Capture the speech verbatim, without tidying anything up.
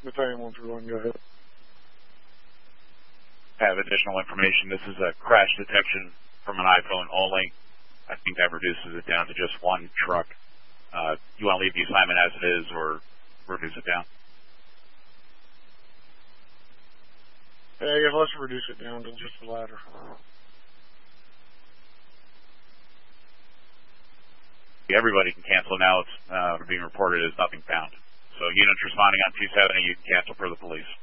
Battalion one three one, go ahead. Have additional information. This is a crash detection from an iPhone only. I think that reduces it down to just one truck. Uh, you want to leave the assignment as it is or reduce it down? Yeah, yeah, let's reduce it down to just the ladder. Everybody can cancel now. It's uh, being reported as nothing found. So units responding on two seventy, you can cancel for the police.